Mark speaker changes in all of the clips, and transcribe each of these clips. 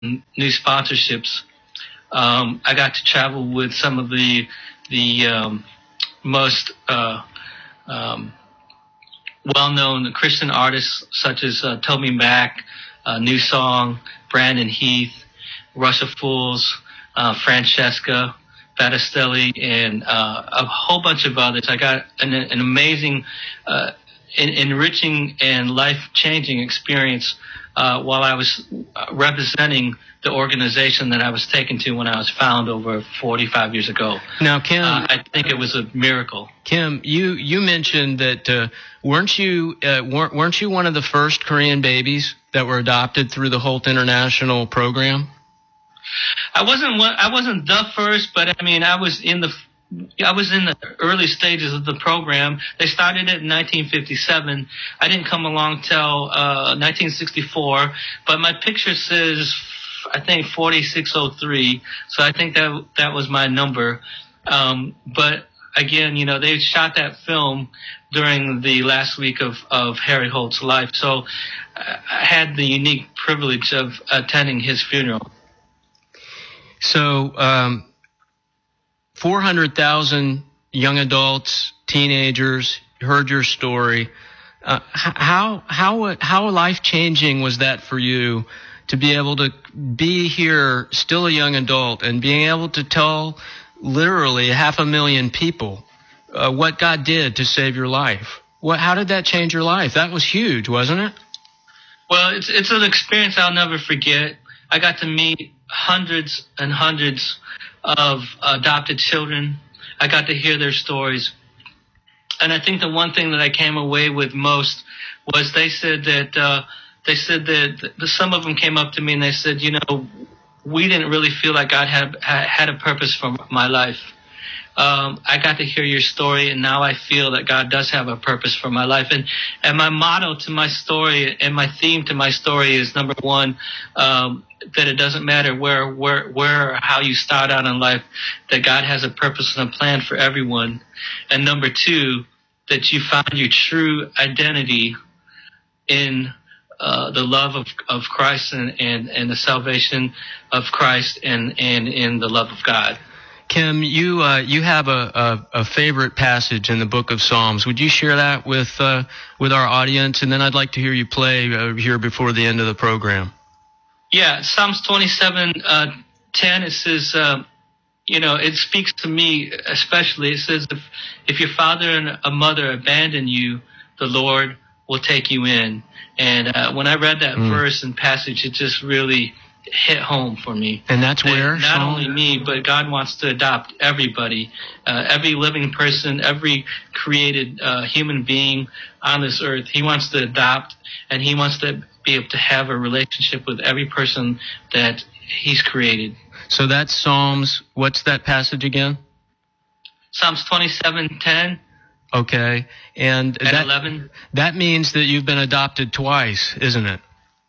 Speaker 1: new sponsorships. I got to travel with some of the most well-known Christian artists, such as Toby Mac, New Song, Brandon Heath, Russia Fools, Francesca Battistelli, and a whole bunch of others. I got an amazing, enriching and life-changing experience while I was representing the organization that I was taken to when I was found over 45 years ago.
Speaker 2: Now, Kim,
Speaker 1: I think it was a miracle.
Speaker 2: Kim, you mentioned that weren't you one of the first Korean babies that were adopted through the Holt International program?
Speaker 1: I wasn't the first, but I mean, I was in the early stages of the program. They started it in 1957. I didn't come along till 1964, but my picture says, I think, 4603. So I think that was my number. But again, they shot that film during the last week of Harry Holt's life. So I had the unique privilege of attending his funeral.
Speaker 2: So 400,000 young adults, teenagers heard your story. How life-changing was that for you to be able to be here, still a young adult, and being able to tell literally 500,000 people what God did to save your life? How did that change your life? That was huge, wasn't it?
Speaker 1: Well, it's an experience I'll never forget. I got to meet hundreds and hundreds of adopted children. I got to hear their stories. And I think the one thing that I came away with most was they said that some of them came up to me and they said, we didn't really feel like God had a purpose for my life. I got to hear your story, and now I feel that God does have a purpose for my life. And my motto to my story and my theme to my story is, number one, that it doesn't matter where or how you start out in life, that God has a purpose and a plan for everyone. And number two, that you find your true identity in the love of Christ and the salvation of Christ and in the love of God.
Speaker 2: Kim, you have a favorite passage in the book of Psalms. Would you share that with our audience? And then I'd like to hear you play here before the end of the program.
Speaker 1: Yeah, Psalms 27:10. It says, it speaks to me especially. It says, if your father and a mother abandon you, the Lord will take you in. And when I read that verse and passage, it just really hit home for me.
Speaker 2: And that's where?
Speaker 1: Not only me, but God wants to adopt everybody, every living person, every created human being on this earth. He wants to adopt, and he wants to be able to have a relationship with every person that he's created.
Speaker 2: So that's Psalms. What's that passage again?
Speaker 1: Psalms 27:10.
Speaker 2: Okay. And
Speaker 1: 11.
Speaker 2: That means that you've been adopted twice, isn't it?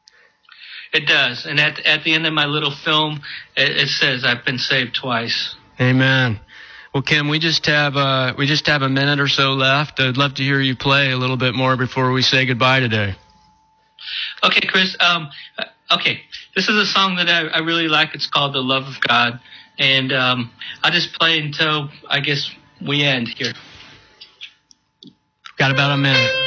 Speaker 1: It does. And at the end of my little film, it says I've been saved twice.
Speaker 2: Amen. Well, Kim, we just have a minute or so left. I'd love to hear you play a little bit more before we say goodbye today.
Speaker 1: Okay, Chris. Okay, this is a song that I really like. It's called "The Love of God," and I'll just play until I guess we end here.
Speaker 2: Got about a minute.